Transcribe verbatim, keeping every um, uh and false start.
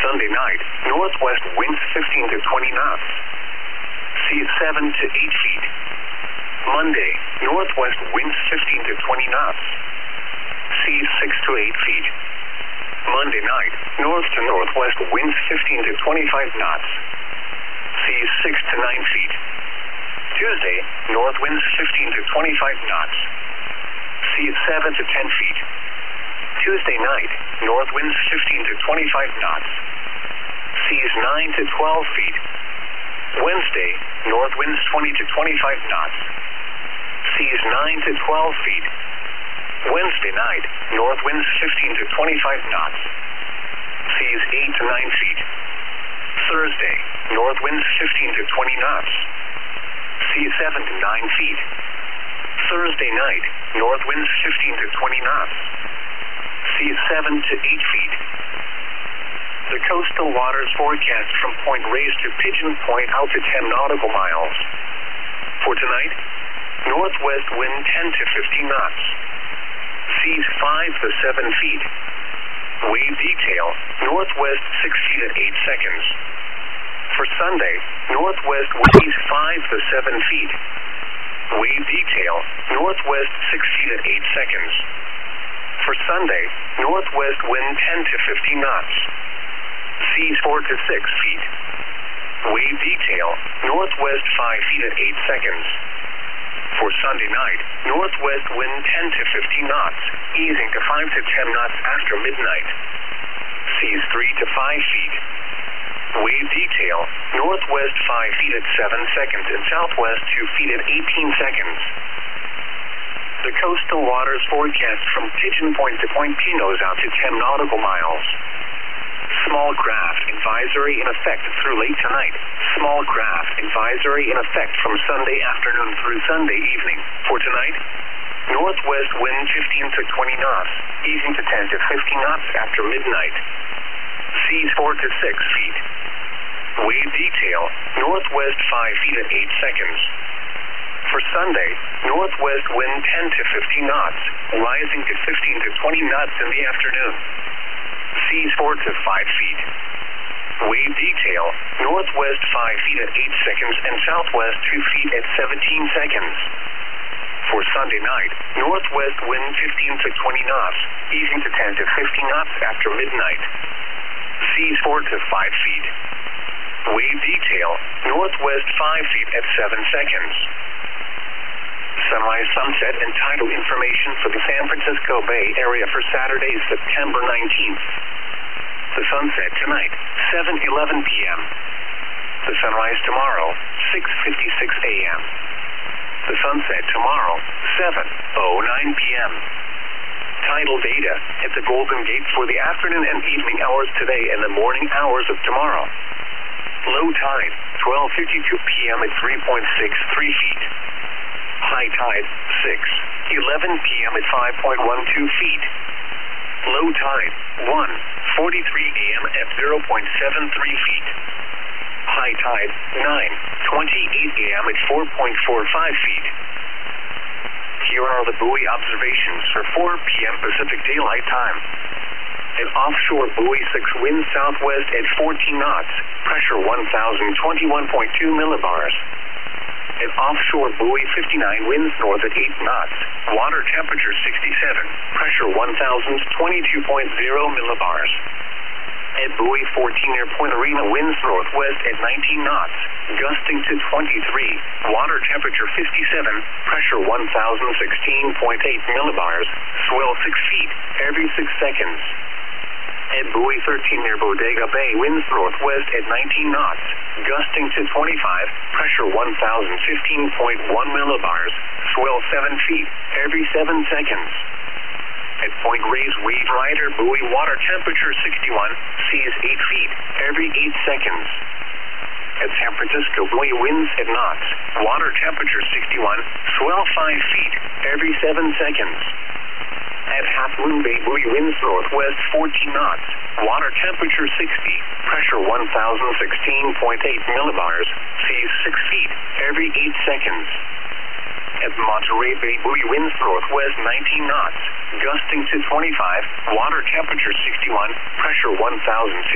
Sunday night, northwest winds fifteen to twenty knots. Seas seven to eight feet. Monday, northwest winds fifteen to twenty knots. Seas six to eight feet. Monday night, north to northwest winds fifteen to twenty-five knots. Seas six to nine feet. Tuesday, north winds fifteen to twenty-five knots. Seas seven to ten feet. Tuesday night, north winds fifteen to twenty-five knots. Seas nine to twelve feet. Wednesday, north winds twenty to twenty-five knots. Seas nine to twelve feet. Wednesday night, north winds fifteen to twenty-five knots. Seas eight to nine feet. Thursday, north winds fifteen to twenty knots. Seas seven to nine feet. Thursday night, north winds fifteen to twenty knots. Seas seven to eight feet. The coastal waters forecast from Point Reyes to Pigeon Point out to ten nautical miles. For tonight, northwest wind ten to fifteen knots. Seas five to seven feet. Wave detail, northwest six feet at eight seconds. For Sunday, northwest winds five to seven feet. Wave detail, northwest six feet at eight seconds. For Sunday, northwest wind ten to fifteen knots. Seas four to six feet. Wave detail, northwest five feet at eight seconds. For Sunday night, northwest wind ten to fifteen knots, easing to five to ten knots after midnight. Seas three to five feet. Wave detail, northwest five feet at seven seconds and southwest two feet at eighteen seconds. The coastal waters forecast from Pigeon Point to Point Pinos out to ten nautical miles. Small craft advisory in effect through late tonight. Small craft advisory in effect from Sunday afternoon through Sunday evening. For tonight, northwest wind fifteen to twenty knots, easing to ten to fifteen knots after midnight. Seas four to six feet. Wave detail, northwest five feet at eight seconds. For Sunday, northwest wind ten to fifteen knots, rising to fifteen to twenty knots in the afternoon. Seas four to five feet. Wave detail, northwest five feet at eight seconds and southwest two feet at seventeen seconds. For Sunday night, northwest wind fifteen to twenty knots, easing to ten to fifteen knots after midnight. Seas four to five feet. Wave detail, northwest five feet at seven seconds. Sunrise, sunset, and tidal information for the San Francisco Bay Area for Saturday, September nineteenth. The sunset tonight, seven eleven p m The sunrise tomorrow, six fifty-six a m The sunset tomorrow, seven oh nine p m Tidal data at the Golden Gate for the afternoon and evening hours today and the morning hours of tomorrow. Low tide, twelve fifty-two p m at three point six three feet. High tide, six eleven p m at five point one two feet. Low tide, one forty-three a m at zero point seven three feet. High tide, nine twenty-eight a m at four point four five feet. Here are the buoy observations for four p m Pacific Daylight Time. An offshore buoy six wind southwest at fourteen knots, pressure one thousand twenty-one point two millibars. An offshore buoy fifty-nine winds north at eight knots, water temperature sixty-seven, pressure one thousand twenty-two point zero millibars. At buoy fourteen near Point Arena winds northwest at nineteen knots, gusting to twenty-three, water temperature fifty-seven, pressure one thousand sixteen point eight millibars, swell six feet every six seconds. At buoy thirteen near Bodega Bay winds northwest at nineteen knots, gusting to twenty-five, pressure one thousand fifteen point one millibars, swell seven feet every seven seconds. At Point Reyes Wave Rider buoy water temperature sixty-one, seas eight feet every eight seconds. At San Francisco buoy winds at knots, water temperature sixty-one, swell five feet every seven seconds. At Half Moon Bay buoy winds northwest fourteen knots, water temperature sixty, pressure one thousand sixteen point eight millibars, seas six feet every eight seconds. At Monterey Bay buoy winds northwest nineteen knots, gusting to twenty-five, water temperature sixty-one, pressure one thousand